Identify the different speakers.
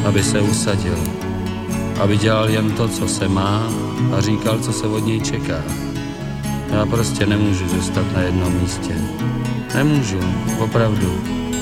Speaker 1: aby se usadil, aby dělal jen to, co se má a říkal, co se od něj čeká. Já prostě nemůžu zůstat na jednom místě. Nemůžu, opravdu.